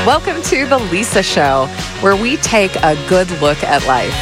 Welcome to The Lisa Show, where we take a good look at life.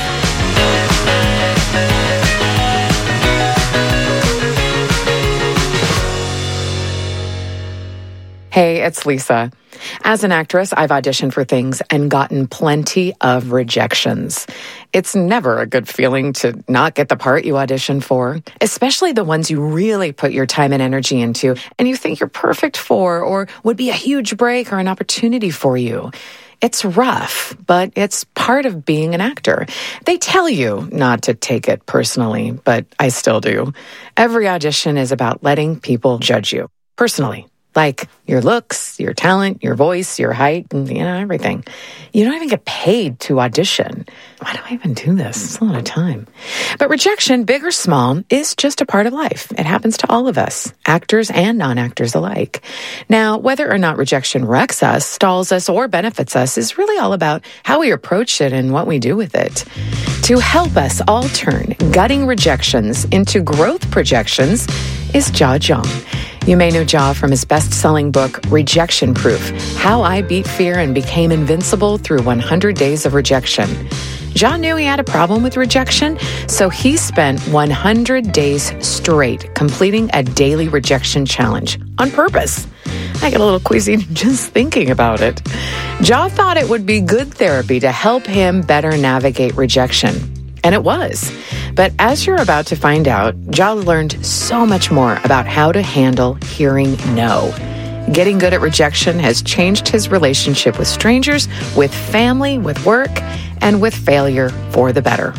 Hey, it's Lisa. As an actress, I've auditioned for things and gotten plenty of rejections. It's never a good feeling to not get the part you auditioned for, especially the ones you really put your time and energy into and you think you're perfect for or would be a huge break or an opportunity for you. It's rough, but it's part of being an actor. They tell you not to take it personally, but I still do. Every audition is about letting people judge you personally. Like your looks, your talent, your voice, your height, and everything. You don't even get paid to audition. Why do I even do this? It's a lot of time. But rejection, big or small, is just a part of life. It happens to all of us, actors and non-actors alike. Now, whether or not rejection wrecks us, stalls us, or benefits us is really all about how we approach it and what we do with it. To help us all turn gutting rejections into growth projections is Jia Jiang. You may know Jia from his best-selling book, Rejection Proof: How I Beat Fear and Became Invincible Through 100 Days of Rejection. Jia knew he had a problem with rejection, so he spent 100 days straight completing a daily rejection challenge on purpose. I get a little queasy just thinking about it. Jia thought it would be good therapy to help him better navigate rejection. And it was. But as you're about to find out, Jia learned so much more about how to handle hearing no. Getting good at rejection has changed his relationship with strangers, with family, with work, and with failure for the better.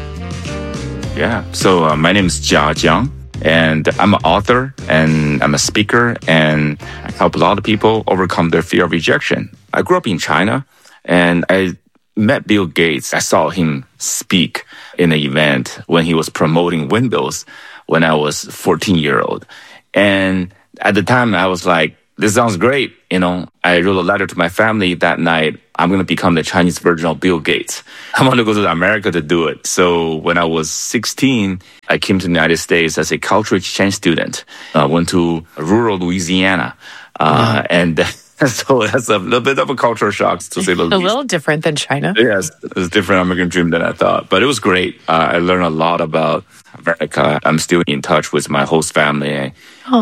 Yeah, so my name is Jia Jiang, and I'm an author, and I'm a speaker, and I help a lot of people overcome their fear of rejection. I grew up in China, and I met Bill Gates. I saw him speak in an event when he was promoting Windows when I was 14-year-old. And at the time, I was like, this sounds great. I wrote a letter to my family that night. I'm going to become the Chinese version of Bill Gates. I want to go to America to do it. So when I was 16, I came to the United States as a cultural exchange student. I went to rural Louisiana. And so that's a little bit of a cultural shock, to say the least. A little different than China. Yes, it's a different American dream than I thought. But it was great. I learned a lot about America. I'm still in touch with my host family.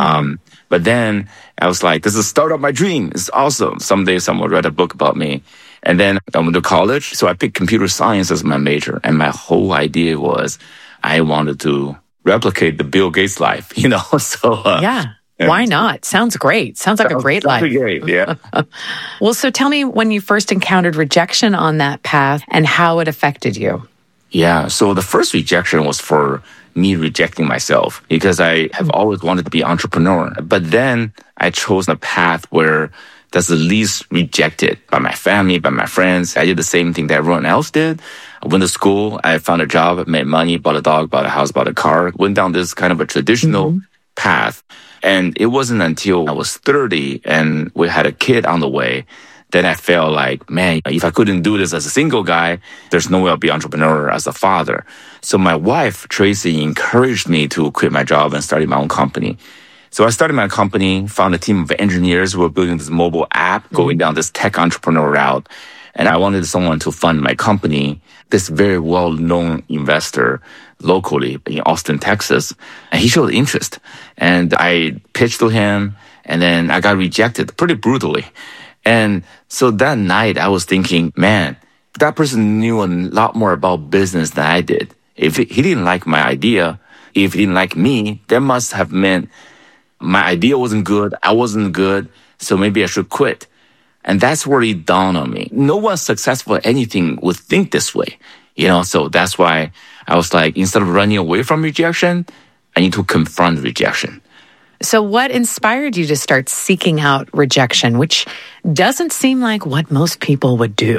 But then I was like, this is the start of my dream. It's awesome. Someday someone will write a book about me. And then I went to college. So I picked computer science as my major. And my whole idea was I wanted to replicate the Bill Gates life, So yeah. Why not? Sounds great. Sounds like a great life. Great, yeah. Well, so tell me when you first encountered rejection on that path and how it affected you. Yeah, so the first rejection was for me rejecting myself because I have always wanted to be an entrepreneur. But then I chose a path where that's the least rejected by my family, by my friends. I did the same thing that everyone else did. I went to school, I found a job, made money, bought a dog, bought a house, bought a car, went down this kind of a traditional path. And it wasn't until I was 30 and we had a kid on the way that I felt like, man, if I couldn't do this as a single guy, there's no way I'll be an entrepreneur as a father. So my wife, Tracy, encouraged me to quit my job and start my own company. So I started my company, found a team of engineers who were building this mobile app, going down this tech entrepreneur route. And I wanted someone to fund my company, this very well-known investor locally in Austin, Texas. And he showed interest. And I pitched to him, and then I got rejected pretty brutally. And so that night, I was thinking, man, that person knew a lot more about business than I did. If he didn't like my idea, if he didn't like me, that must have meant my idea wasn't good, I wasn't good, so maybe I should quit. And that's where it dawned on me. No one successful at anything would think this way, so that's why I was like, instead of running away from rejection, I need to confront rejection. So what inspired you to start seeking out rejection, which doesn't seem like what most people would do?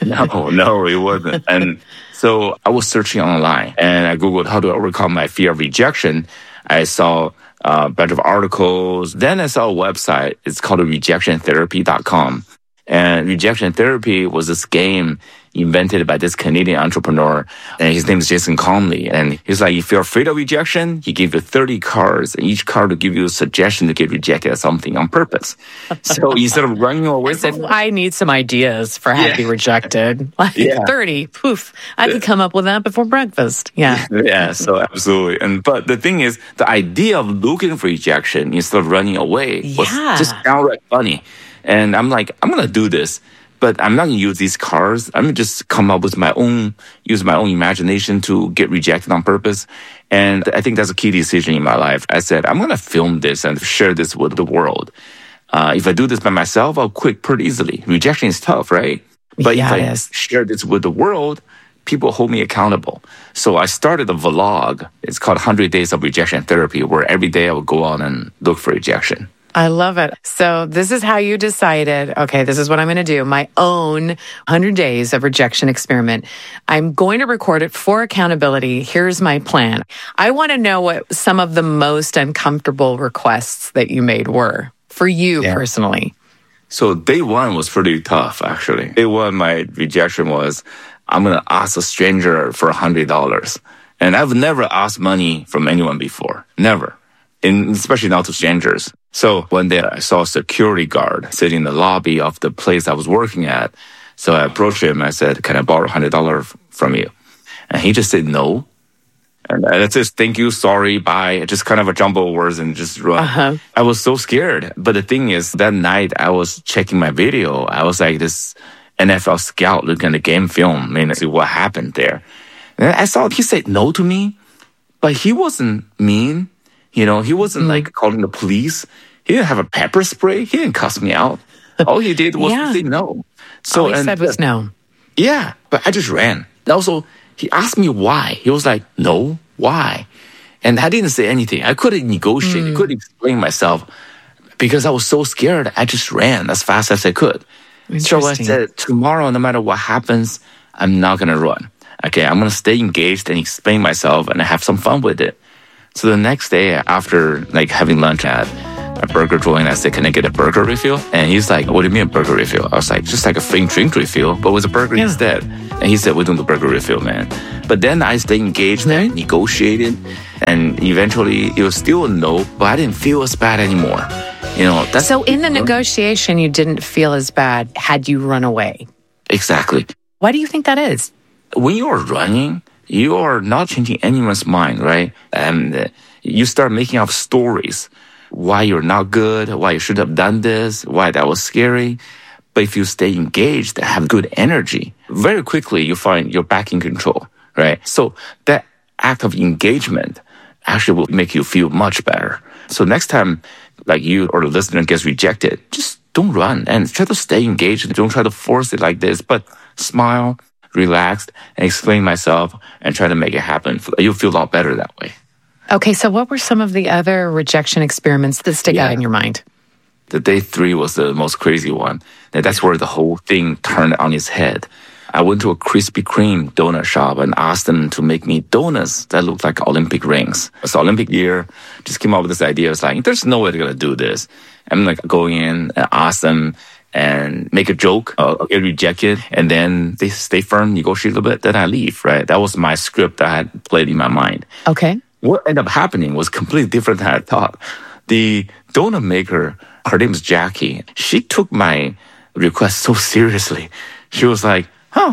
No, it wasn't. And so I was searching online and I Googled how to overcome my fear of rejection. I saw a bunch of articles. Then I saw a website. It's called rejectiontherapy.com. And rejection therapy was this game invented by this Canadian entrepreneur, and his name is Jason Conley. And he's like, if you're afraid of rejection, he gave you 30 cards, and each card will give you a suggestion to get rejected at something on purpose. So instead of running away from it, I need some ideas for how to be rejected. Like 30, poof, I could come up with that before breakfast. Yeah. Yeah, so absolutely. But the thing is, the idea of looking for rejection instead of running away was just downright funny. And I'm like, I'm going to do this, but I'm not going to use these cards. I'm going to just come up with use my own imagination to get rejected on purpose. And I think that's a key decision in my life. I said, I'm going to film this and share this with the world. If I do this by myself, I'll quit pretty easily. Rejection is tough, right? But if I share this with the world, people hold me accountable. So I started a vlog. It's called 100 Days of Rejection Therapy, where every day I would go on and look for rejection. I love it. So this is how you decided, okay, this is what I'm going to do. My own 100 days of rejection experiment. I'm going to record it for accountability. Here's my plan. I want to know what some of the most uncomfortable requests that you made were for you personally. So day one was pretty tough, actually. Day one, my rejection was, I'm going to ask a stranger for $100. And I've never asked money from anyone before. Never. And especially not to strangers. So one day I saw a security guard sitting in the lobby of the place I was working at. So I approached him. I said, can I borrow $100 from you? And he just said no. And that's just, thank you, sorry, bye. Just kind of a jumble of words and just run. I was so scared. But the thing is, that night I was checking my video. I was like this NFL scout looking at the game film and see what happened there. And I saw he said no to me, but he wasn't mean. You know, he wasn't like calling the police. He didn't have a pepper spray. He didn't cuss me out. All he did was say no. So all he said was no. Yeah, but I just ran. Also, he asked me why. He was like, no, why? And I didn't say anything. I couldn't negotiate. I couldn't explain myself because I was so scared. I just ran as fast as I could. So I said, tomorrow, no matter what happens, I'm not going to run. Okay, I'm going to stay engaged and explain myself and have some fun with it. So the next day, after like having lunch at a burger joint, I said, can I get a burger refill? And he's like, what do you mean a burger refill? I was like, just like a free drink refill, but with a burger instead. And he said, we're doing the burger refill, man. But then I stayed engaged there, negotiated, and eventually it was still a no, but I didn't feel as bad anymore. You know, so in the negotiation, you didn't feel as bad had you run away. Exactly. Why do you think that is? When you're running, you are not changing anyone's mind, right? And you start making up stories. Why you're not good, why you should have done this, why that was scary. But if you stay engaged, have good energy, very quickly you find you're back in control, right? So that act of engagement actually will make you feel much better. So next time, like you or the listener gets rejected, just don't run and try to stay engaged. Don't try to force it like this, but smile, relax, and explain myself and try to make it happen. You'll feel a lot better that way. Okay, so what were some of the other rejection experiments that stick out in your mind? The day 3 was the most crazy one. And that's where the whole thing turned on its head. I went to a Krispy Kreme donut shop and asked them to make me donuts that looked like Olympic rings. It's Olympic year. Just came up with this idea. It's like, there's no way they're going to do this. I'm like going in and ask them and make a joke, get rejected, and then they stay firm, negotiate a little bit, then I leave, right? That was my script that I had played in my mind. Okay. What ended up happening was completely different than I thought. The donut maker, her name is Jackie. She took my request so seriously. She was like,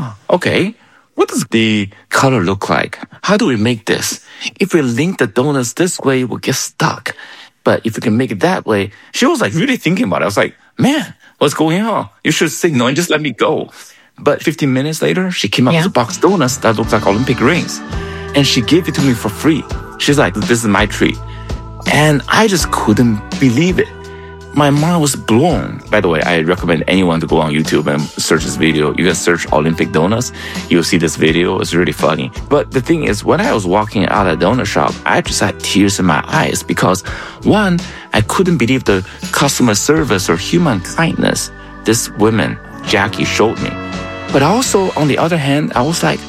okay, what does the color look like? How do we make this? If we link the donuts this way, we'll get stuck. But if we can make it that way, she was like really thinking about it. I was like, man, what's going on? You should say no and just let me go. But 15 minutes later, she came up with a box of donuts that looked like Olympic rings. And she gave it to me for free. She's like, this is my treat. And I just couldn't believe it. My mind was blown. By the way, I recommend anyone to go on YouTube and search this video. You can search Olympic donuts. You'll see this video. It's really funny. But the thing is, when I was walking out of the donut shop, I just had tears in my eyes because, one, I couldn't believe the customer service or human kindness this woman, Jackie, showed me. But also, on the other hand, I was like,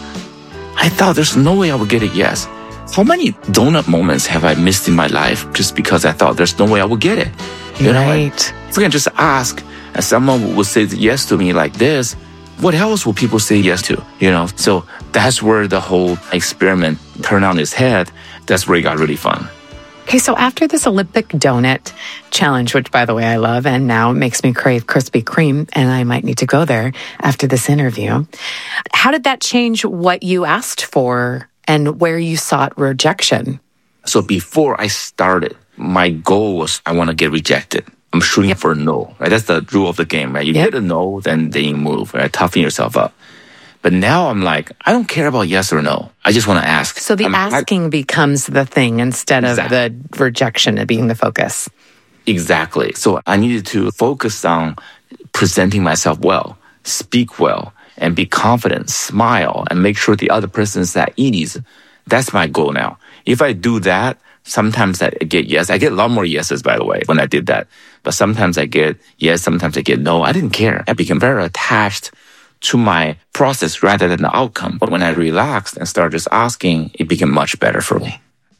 I thought there's no way I would get a yes. How many donut moments have I missed in my life just because I thought there's no way I would get it? You know, if I can just ask and someone would say yes to me like this, what else will people say yes to? So that's where the whole experiment turned on its head. That's where it got really fun. Okay, so after this Olympic donut challenge, which by the way I love and now makes me crave Krispy Kreme, and I might need to go there after this interview, how did that change what you asked for and where you sought rejection? So before I started, my goal was I want to get rejected. I'm shooting for a no, right? That's the rule of the game, right? You get a no, then you move, right? Toughen yourself up. But now I'm like, I don't care about yes or no. I just want to ask. So the asking becomes the thing instead of the rejection being the focus. Exactly. So I needed to focus on presenting myself well, speak well, and be confident, smile, and make sure the other person is at ease. That's my goal now. If I do that, sometimes I get yes. I get a lot more yeses, by the way, when I did that. But sometimes I get yes, sometimes I get no. I didn't care. I became very attached to my process rather than the outcome. But when I relaxed and started just asking, it became much better for me.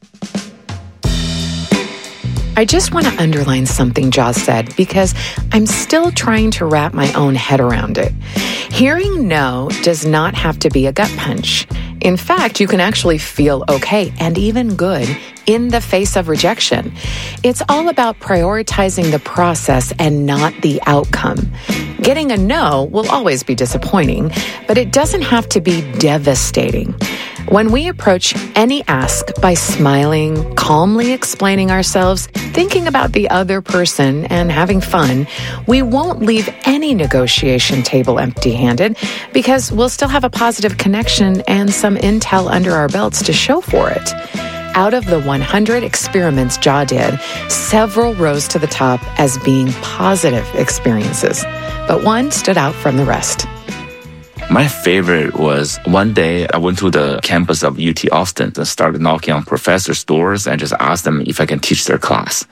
I just want to underline something Jia said because I'm still trying to wrap my own head around it. Hearing no does not have to be a gut punch. In fact, you can actually feel okay and even good in the face of rejection. It's all about prioritizing the process and not the outcome. Getting a no will always be disappointing, but it doesn't have to be devastating. When we approach any ask by smiling, calmly explaining ourselves, thinking about the other person, and having fun, we won't leave any negotiation table empty-handed because we'll still have a positive connection and some intel under our belts to show for it. Out of the 100 experiments Jia did, several rose to the top as being positive experiences, but one stood out from the rest. My favorite was one day I went to the campus of UT Austin and started knocking on professors' doors and just asked them if I can teach their class.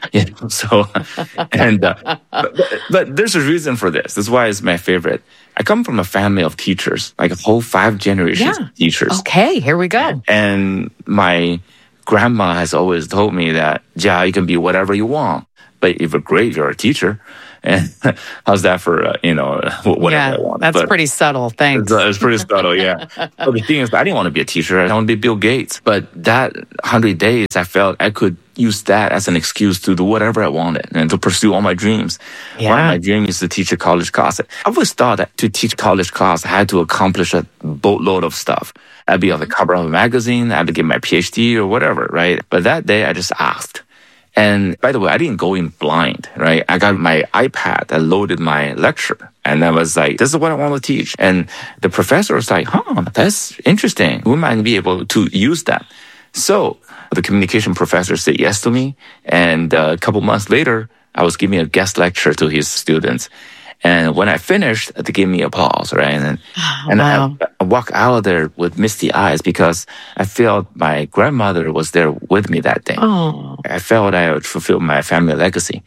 But there's a reason for this. This is why it's my favorite. I come from a family of teachers, like a whole 5 generations of teachers. Okay, here we go. And my grandma has always told me that, Jia, you can be whatever you want, but if you're great, you're a teacher. And how's that for, whatever I want. That's pretty subtle. Thanks. It's pretty subtle, yeah. But the thing is, I didn't want to be a teacher. I want to be Bill Gates. But that 100 days, I felt I could use that as an excuse to do whatever I wanted and to pursue all my dreams. Yeah. One of my dreams is to teach a college class. I always thought that to teach college class, I had to accomplish a boatload of stuff. I'd be on the cover of a magazine. I had to get my PhD or whatever, right? But that day, I just asked. And by the way, I didn't go in blind, right? I got my iPad that loaded my lecture. And I was like, this is what I want to teach. And the professor was like, that's interesting. We might be able to use that. So the communication professor said yes to me. And a couple months later, I was giving a guest lecture to his students. And when I finished, they gave me applause, right? And wow. I walked out of there with misty eyes because I felt my grandmother was there with me that day. Oh. I felt I would fulfill my family legacy,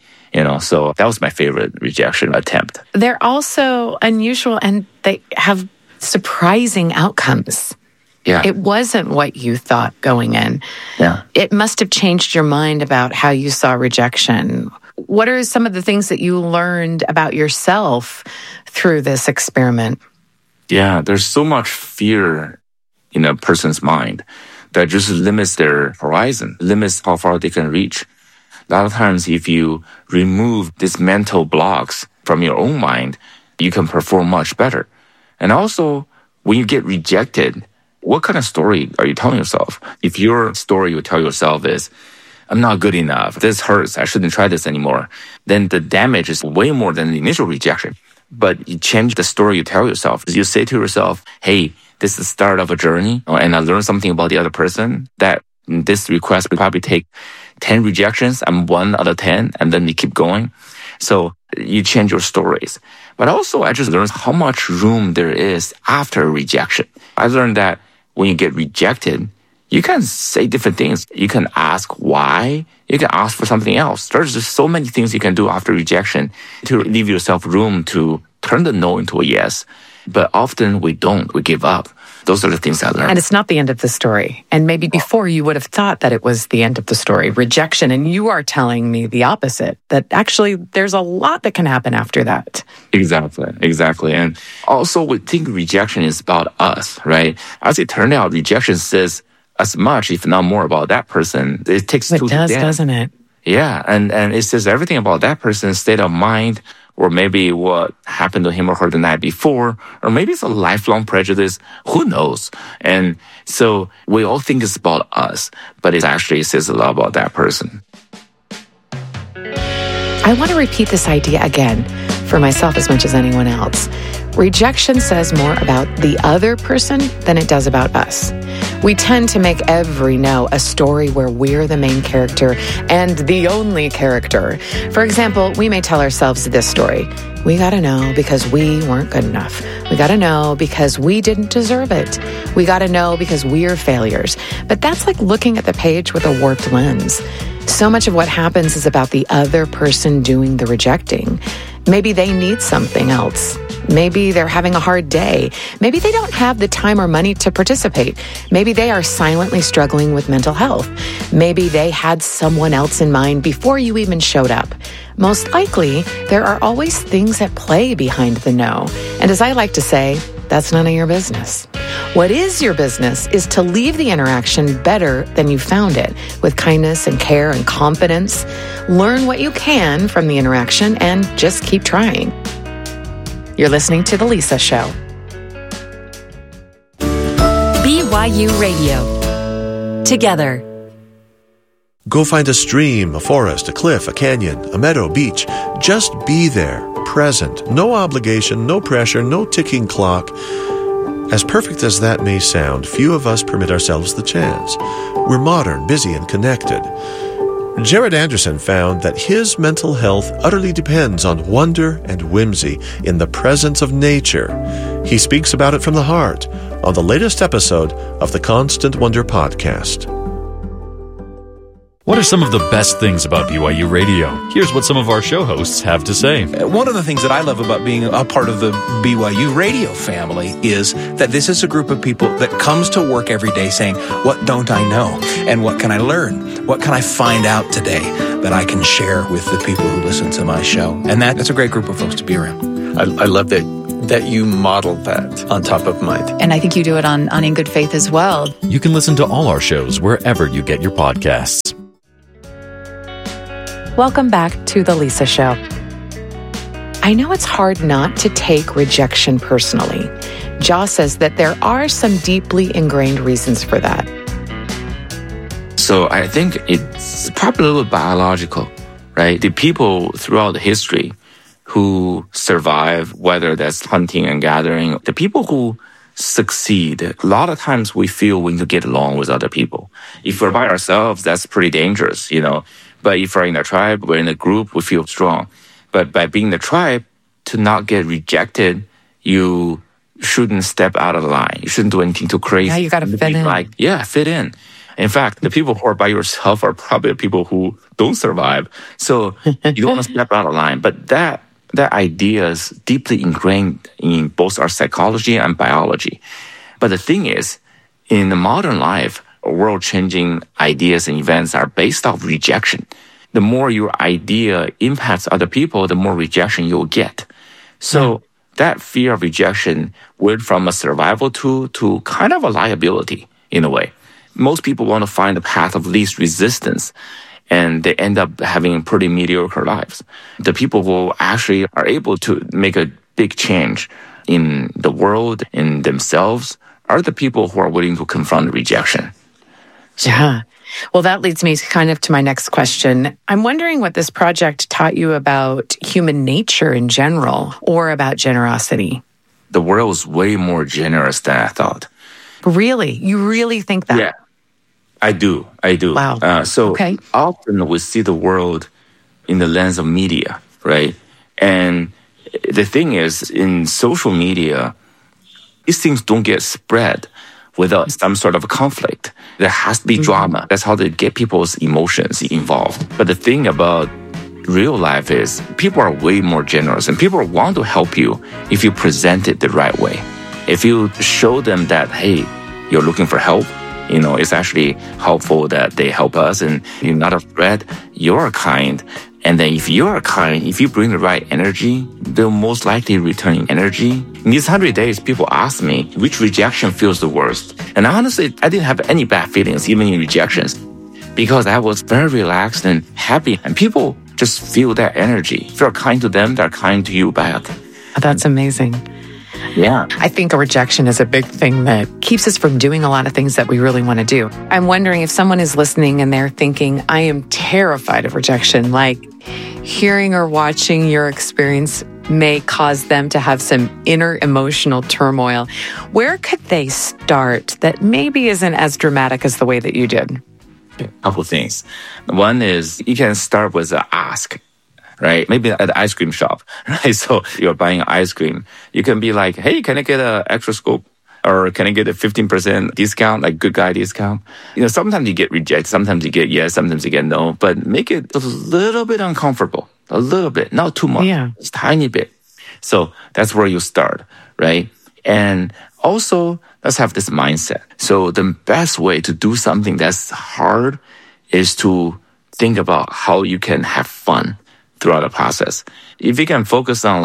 so that was my favorite rejection attempt. They're also unusual and they have surprising outcomes. Yeah. It wasn't what you thought going in. Yeah. It must have changed your mind about how you saw rejection. What are some of the things that you learned about yourself through this experiment? Yeah, there's so much fear in a person's mind that just limits their horizon, limits how far they can reach. A lot of times, if you remove these mental blocks from your own mind, you can perform much better. And also, when you get rejected, what kind of story are you telling yourself? If your story you tell yourself is, I'm not good enough, this hurts, I shouldn't try this anymore, then the damage is way more than the initial rejection. But you change the story you tell yourself. You say to yourself, hey, this is the start of a journey, and I learned something about the other person, that this request will probably take 10 rejections. I'm 1 out of 10, and then you keep going. So you change your stories. But also, I just learned how much room there is after rejection. I learned that when you get rejected, you can say different things. You can ask why. You can ask for something else. There's just so many things you can do after rejection to leave yourself room to turn the no into a yes. But often we don't. We give up. those are the things I learned. And it's not the end of the story. And maybe before you would have thought that it was the end of the story, rejection. And you are telling me the opposite, that actually there's a lot that can happen after that. Exactly. And also we think rejection is about us, right? As it turned out, rejection says as much, if not more, about that person. It takes two to them. It does, doesn't it? Yeah, and it says everything about that person's state of mind, or maybe what happened to him or her the night before, or maybe it's a lifelong prejudice. Who knows? And so we all think it's about us, but it actually says a lot about that person. I want to repeat this idea again for myself as much as anyone else. Rejection says more about the other person than it does about us. We tend to make every no a story where we're the main character and the only character. For example, we may tell ourselves this story. We got to know because we weren't good enough. We got to know because we didn't deserve it. We got to know because we're failures. But that's like looking at the page with a warped lens. So much of what happens is about the other person doing the rejecting. Maybe they need something else. Maybe they're having a hard day. Maybe they don't have the time or money to participate. Maybe they are silently struggling with mental health. Maybe they had someone else in mind before you even showed up. Most likely, there are always things at play behind the no. And as I like to say, that's none of your business. What is your business is to leave the interaction better than you found it, with kindness and care and confidence. Learn what you can from the interaction and just keep trying. You're listening to The Lisa Show. BYU Radio. Together. Go find a stream, a forest, a cliff, a canyon, a meadow, beach. Just be there, present. No obligation, no pressure, no ticking clock. As perfect as that may sound, few of us permit ourselves the chance. We're modern, busy, and connected. Jared Anderson found that his mental health utterly depends on wonder and whimsy in the presence of nature. He speaks about it from the heart on the latest episode of the Constant Wonder podcast. What are some of the best things about BYU Radio? Here's what some of our show hosts have to say. One of the things that I love about being a part of the BYU Radio family is that this is a group of people that comes to work every day saying, what don't I know? And what can I learn? What can I find out today that I can share with the people who listen to my show? And that's a great group of folks to be around. I love that you modeled that on Top of Mind. And I think you do it on In Good Faith as well. You can listen to all our shows wherever you get your podcasts. Welcome back to The Lisa Show. I know it's hard not to take rejection personally. Joss says that there are some deeply ingrained reasons for that. So I think it's probably a little biological, right? The people throughout history who survive, whether that's hunting and gathering, the people who succeed, a lot of times we feel we need to get along with other people. If we're by ourselves, that's pretty dangerous, But if we're in a tribe, we're in a group, we feel strong. But by being in the tribe, to not get rejected, you shouldn't step out of the line. You shouldn't do anything too crazy. Yeah, you got to fit in. Fit in. In fact, the people who are by yourself are probably the people who don't survive. So you don't want to step out of line. But that idea is deeply ingrained in both our psychology and biology. But the thing is, in the modern life, world-changing ideas and events are based off rejection. The more your idea impacts other people, the more rejection you'll get. So that fear of rejection went from a survival tool to kind of a liability in a way. Most people want to find the path of least resistance, and they end up having pretty mediocre lives. The people who actually are able to make a big change in the world, in themselves, are the people who are willing to confront rejection. Yeah. Well, that leads me kind of to my next question. I'm wondering what this project taught you about human nature in general, or about generosity. The world is way more generous than I thought. Really? You really think that? Yeah, I do. Wow. Often we see the world in the lens of media, right? And the thing is, in social media, these things don't get spread without some sort of conflict. There has to be drama. That's how they get people's emotions involved. But the thing about real life is people are way more generous, and people want to help you if you present it the right way. If you show them that, hey, you're looking for help, it's actually helpful that they help us and you're not a threat, you're kind. And then if you're kind, if you bring the right energy, they'll most likely return energy. In these 100 days, people ask me, which rejection feels the worst? And honestly, I didn't have any bad feelings, even in rejections, because I was very relaxed and happy. And people just feel that energy. If you're kind to them, they're kind to you back. That's amazing. Yeah. I think a rejection is a big thing that keeps us from doing a lot of things that we really want to do. I'm wondering if someone is listening and they're thinking, I am terrified of rejection, like hearing or watching your experience may cause them to have some inner emotional turmoil. Where could they start that maybe isn't as dramatic as the way that you did? A couple things. One is you can start with an ask. Right? Maybe at the ice cream shop, right? So you're buying ice cream. You can be like, hey, can I get an extra scoop? Or can I get a 15% discount, like good guy discount? Sometimes you get rejected, sometimes you get yes, sometimes you get no, but make it a little bit uncomfortable. A little bit, not too much. Yeah. Just a tiny bit. So that's where you start, right? And also, let's have this mindset. So the best way to do something that's hard is to think about how you can have fun throughout the process. If you can focus on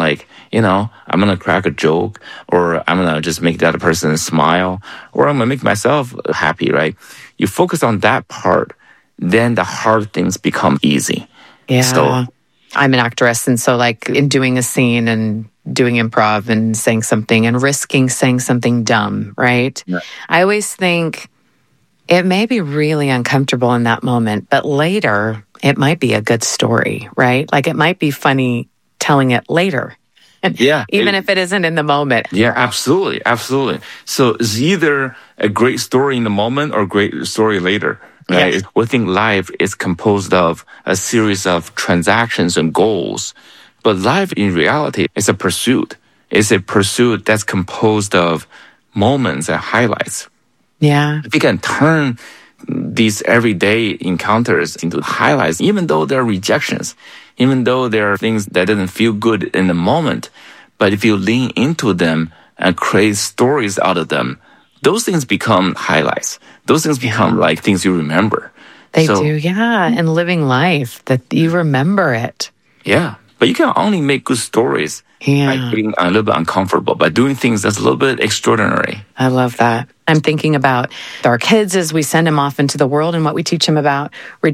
I'm going to crack a joke, or I'm going to just make the other person smile, or I'm going to make myself happy, right? You focus on that part, then the hard things become easy. Yeah. So, I'm an actress, and so in doing a scene and doing improv and saying something and risking saying something dumb, right? Yeah. I always think it may be really uncomfortable in that moment, but later it might be a good story, right? Like it might be funny telling it later. Yeah. Even if it isn't in the moment. Yeah, absolutely. Absolutely. So it's either a great story in the moment or a great story later. Right? Yes. We think life is composed of a series of transactions and goals. But life in reality is a pursuit. It's a pursuit that's composed of moments and highlights. Yeah. If you can turn these everyday encounters into highlights, even though there are rejections, even though there are things that didn't feel good in the moment, but if you lean into them and create stories out of them, those things become highlights. Those things become like things you remember. They do, yeah. And living life, that you remember it. Yeah. But you can only make good stories by being a little bit uncomfortable, by doing things that's a little bit extraordinary. I love that. I'm thinking about our kids as we send them off into the world and what we teach them about rejection.